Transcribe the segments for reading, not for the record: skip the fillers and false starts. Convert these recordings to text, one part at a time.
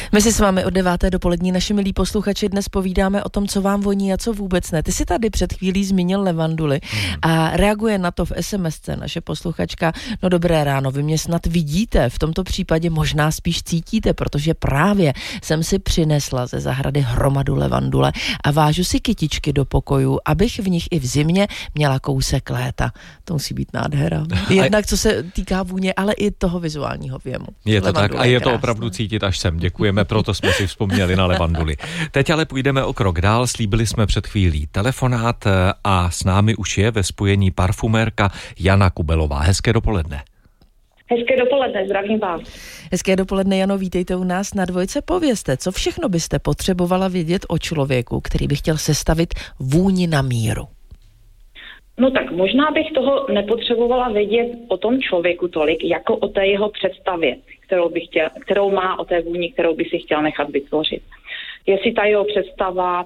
My si s vámi od 9. dopolední, naši milí posluchači, dnes povídáme o tom, co vám voní a co vůbec ne. Ty si tady před chvílí zmínil levanduly a reaguje na to v SMSce naše posluchačka. No dobré ráno, vy mě snad vidíte, v tomto případě možná spíš cítíte, protože právě jsem si přinesla ze zahrady hromadu levandule a vážu si kytičky do pokoju, abych v nich i v zimě měla kousek léta. To musí být nádhera. Jednak co se týká vůně, ale i toho vizuálního věmu. Je to tak a je to opravdu cítit až sem. Děkujeme, proto jsme si vzpomněli na levanduly. Teď ale půjdeme o krok dál. Slíbili jsme před chvílí telefonát a s námi už je ve spojení parfumérka Jana Kubelová. Hezké dopoledne. Hezké dopoledne, zdravím vás. Hezké dopoledne, Jano, vítejte u nás na Dvojce. Povězte, co všechno byste potřebovala vědět o člověku, který by chtěl sestavit vůni na míru? No tak možná bych toho nepotřebovala vědět o tom člověku tolik, jako o té jeho představě, kterou má o té vůni, kterou by si chtěl nechat vytvořit. Jestli ta jeho představa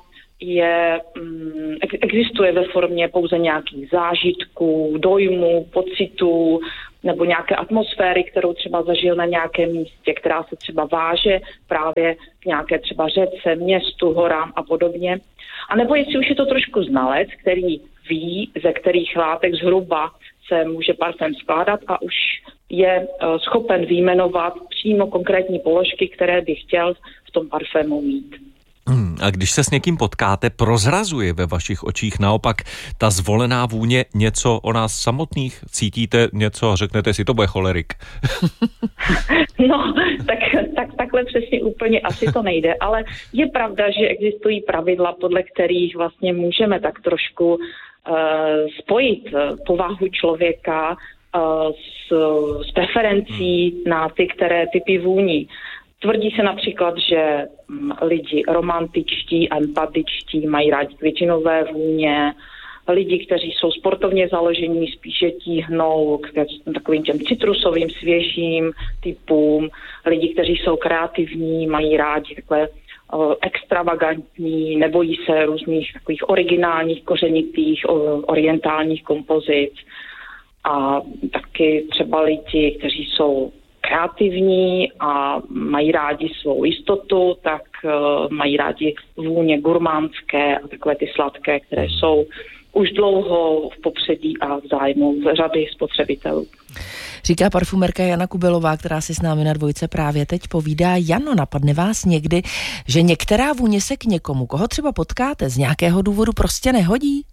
existuje ve formě pouze nějakých zážitků, dojmů, pocitů nebo nějaké atmosféry, kterou třeba zažil na nějakém místě, která se třeba váže právě k nějaké třeba řece, městu, horám a podobně. A nebo jestli už je to trošku znalec, který ví, ze kterých látek zhruba se může parfém skládat a už je schopen vyjmenovat přímo konkrétní položky, které by chtěl v tom parfému mít. A když se s někým potkáte, prozrazuje ve vašich očích naopak ta zvolená vůně něco o nás samotných? Cítíte něco a řeknete si, to bude cholerik? No, tak takhle přesně úplně asi to nejde, ale je pravda, že existují pravidla, podle kterých vlastně můžeme tak trošku spojit povahu člověka s preferencí na ty, které typy vůní. Tvrdí se například, že lidi romantičtí a empatičtí mají rádi květinové vůně, lidi, kteří jsou sportovně založení, spíše tíhnou k takovým těm citrusovým, svěžím typům, lidi, kteří jsou kreativní, mají rádi takové extravagantní, nebojí se různých takových originálních, kořenitých, orientálních kompozic a taky třeba lidi, kteří jsou kreativní a mají rádi svou jistotu, tak mají rádi vůně gurmánské a takové ty sladké, které jsou už dlouho v popředí a v zájmu řady spotřebitelů. Říká parfumérka Jana Kubelová, která si s námi na Dvojce právě teď povídá. Jano, napadne vás někdy, že některá vůně se k někomu, koho třeba potkáte, z nějakého důvodu prostě nehodí?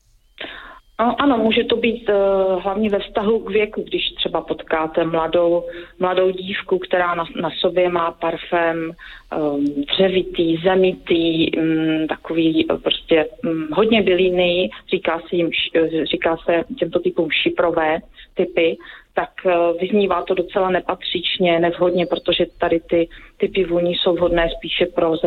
Ano, může to být hlavně ve vztahu k věku, když třeba potkáte mladou dívku, která na sobě má parfém dřevitý, zemitý, takový prostě hodně bylíný, říká se těmto typům šiprové typy, tak vyznívá to docela nepatřičně, nevhodně, protože tady ty typy vůní jsou vhodné spíše pro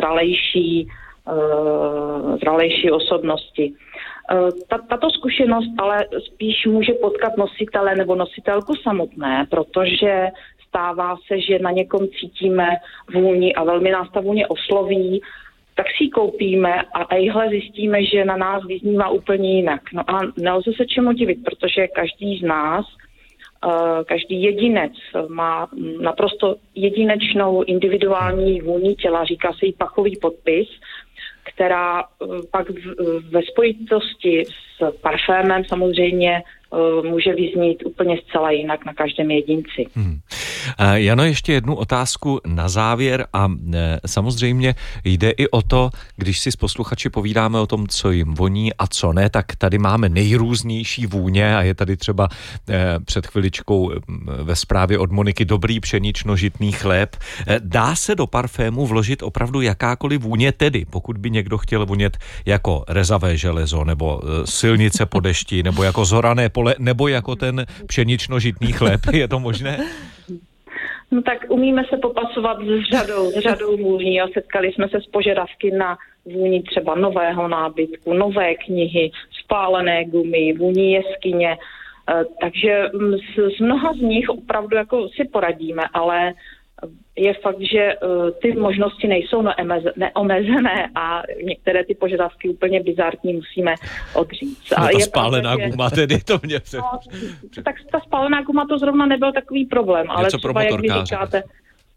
zralejší osobnosti. Tato zkušenost ale spíš může potkat nositele nebo nositelku samotné, protože stává se, že na někom cítíme vůni a velmi nás ta vůně osloví, tak si ji koupíme a ejhle zjistíme, že na nás vyznívá úplně jinak. No a nelze se čemu divit, protože každý z nás, každý jedinec má naprosto jedinečnou individuální vůni těla, říká se jí pachový podpis, která pak ve spojitosti s parfémem samozřejmě může vyznít úplně zcela jinak na každém jedinci. Jano, ještě jednu otázku na závěr a samozřejmě jde i o to, když si s posluchači povídáme o tom, co jim voní a co ne, tak tady máme nejrůznější vůně a je tady třeba před chviličkou ve zprávě od Moniky dobrý pšenično-žitný chléb. Dá se do parfému vložit opravdu jakákoliv vůně, tedy pokud by někdo chtěl vonět jako rezavé železo nebo silnice po dešti nebo jako zorané pole nebo jako ten pšenično-žitný chléb, je to možné? No tak umíme se popasovat s řadou vůní a setkali jsme se s požadavky na vůni třeba nového nábytku, nové knihy, spálené gumy, vůni jeskyně. Takže z mnoha z nich opravdu jako si poradíme, ale je fakt, že ty možnosti nejsou neomezené a některé ty požadavky úplně bizarní musíme odříct. No ta spálená guma tedy, to mě tak ta spálená guma to zrovna nebyl takový problém, ale něco třeba jak vy říkáte,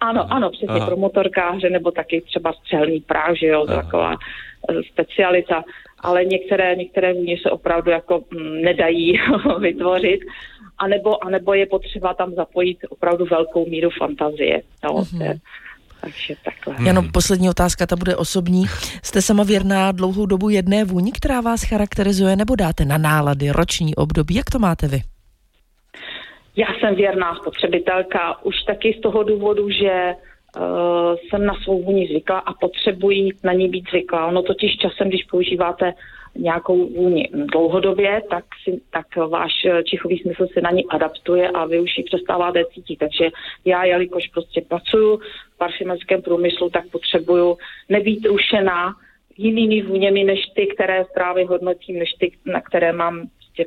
Ano, přesně pro motorkáře, nebo taky třeba střelný prach, že jo, taková specialita, ale některé vůně se opravdu jako nedají vytvořit, anebo je potřeba tam zapojit opravdu velkou míru fantazie. No, takže takhle. Jano, poslední otázka, ta bude osobní. Jste sama věrná dlouhou dobu jedné vůni, která vás charakterizuje, nebo dáte na nálady, roční období? Jak to máte vy? Já jsem věrná spotřebitelka už taky z toho důvodu, že jsem na svou vůni zvykla a potřebuji na ní být zvyklá. Ono totiž časem, když používáte nějakou vůni dlouhodobě, tak váš čichový smysl se na ní adaptuje a vy už ji přestáváte cítit. Takže já, jelikož prostě pracuji v parfumérském průmyslu, tak potřebuju nebýt rušená jinými vůněmi, než ty, které právě hodnotím, než ty, na které mám prostě,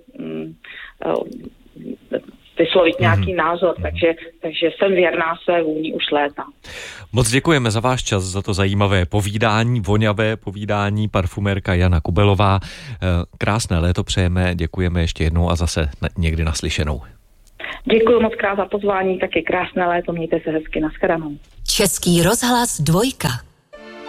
vyslovit nějaký názor, takže jsem věrná své vůni už léta. Moc děkujeme za váš čas, za to zajímavé povídání, voňavé povídání, parfumérka Jana Kubelová. Krásné léto přejeme, děkujeme ještě jednou a zase někdy naslyšenou. Děkuji moc krát za pozvání, taky krásné léto, mějte se hezky, nashledanou. Český rozhlas 2.